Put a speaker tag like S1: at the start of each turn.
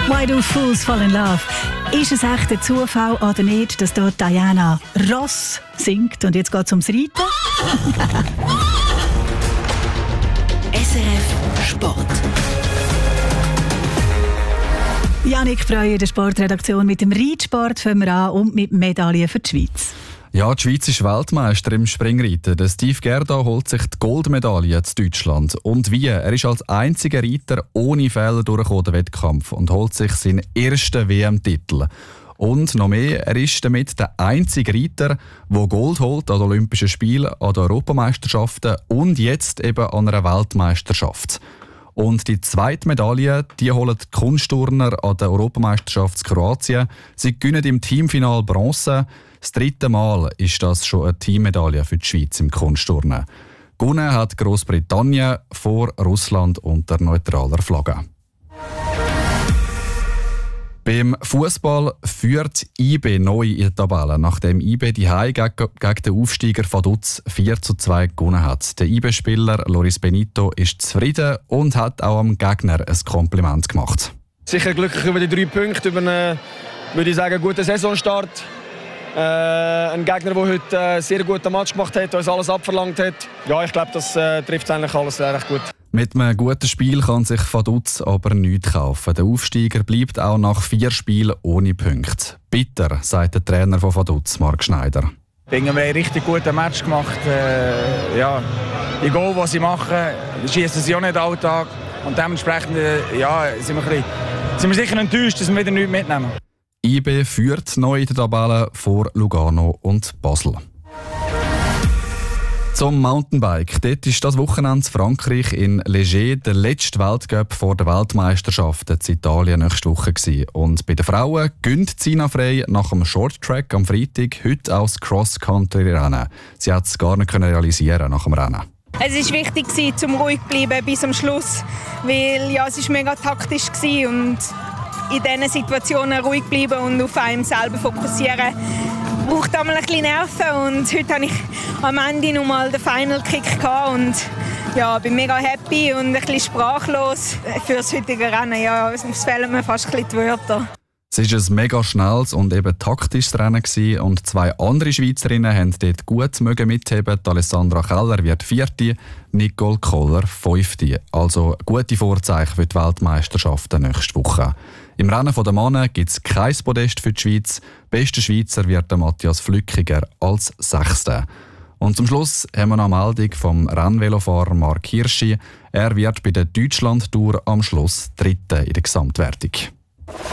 S1: Why do fools fall in love? Ist es echt ein Zufall oder nicht, dass dort Diana Ross singt? Und jetzt geht es ums Reiten.
S2: SRF Sport.
S1: Janik Freuer, der Sportredaktion. Mit dem Reitsport fangen wir an und mit Medaillen für die Schweiz.
S3: Ja, die Schweiz ist Weltmeister im Springreiten. Der Steve Gerda holt sich die Goldmedaille in Deutschland. Und wie? Er ist als einziger Reiter ohne Fehler durchgekommen, den Wettkampf, und holt sich seinen ersten WM-Titel. Und noch mehr, er ist damit der einzige Reiter, der Gold holt an den Olympischen Spielen, an den Europameisterschaften und jetzt eben an einer Weltmeisterschaft. Und die zweite Medaille, die holen die Kunstturner an der Europameisterschaft Kroatien. Sie gewinnen im Teamfinal Bronze. Das dritte Mal ist das schon eine Teammedaille für die Schweiz im Kunstturnen. Gewonnen hat Großbritannien vor Russland unter neutraler Flagge. Beim Fußball führt IB neu in der Tabelle, nachdem IB die Heim gegen den Aufsteiger Vaduz 4:2 gewonnen hat. Der IB-Spieler Loris Benito ist zufrieden und hat auch am Gegner ein Kompliment gemacht.
S4: Sicher glücklich über die 3 Punkte, über einen, würde ich sagen, guten Saisonstart. Ein Gegner, der heute einen sehr guten Match gemacht hat, uns alles abverlangt hat. Ja, ich glaube, das trifft eigentlich alles recht gut.
S3: Mit einem guten Spiel kann sich Vaduz aber nichts kaufen. Der Aufsteiger bleibt auch nach 4 Spielen ohne Punkte. Bitter, sagt der Trainer von Vaduz, Marc Schneider.
S5: Ich denke, wir haben einen richtig guten Match gemacht. Die Goal, die sie machen, schießen sie auch nicht alltag. Und dementsprechend sind wir sicher enttäuscht, dass wir wieder nichts mitnehmen.
S3: IB führt neu in der Tabelle vor Lugano und Basel. Zum Mountainbike. Dort war das Wochenende in Frankreich in Leger der letzte Weltcup vor der Weltmeisterschaft in Italien nächste Woche gewesen. Und bei den Frauen gönnt Sina Frey nach dem Shorttrack am Freitag heute auch das Cross-Country-Rennen. Sie hat es gar nicht realisieren nach dem Rennen.
S6: Es war wichtig, zum ruhig zu bleiben bis zum Schluss, weil es war mega taktisch war und in diesen Situationen ruhig bleiben und auf einem selber fokussieren braucht einmal ein bisschen Nerven. Und heute hatte ich am Ende noch mal den Final Kick und bin mega happy und ein bisschen sprachlos für das heutige Rennen. Ja, es fehlen mir fast ein bisschen die Wörter.
S3: Es war ein mega schnelles und eben taktisches Rennen gewesen, und 2 andere Schweizerinnen haben dort gut mitheben. Alessandra Keller wird 4., Nicole Koller 5. Also gute Vorzeichen für die Weltmeisterschaften nächste Woche. Im Rennen der Männer gibt es kein Podest für die Schweiz. Bester Schweizer wird Matthias Flückiger als 6. Und zum Schluss haben wir noch eine Meldung vom Rennvelofahrer Marc Hirschi. Er wird bei der Deutschland-Tour am Schluss 3. in der Gesamtwertung.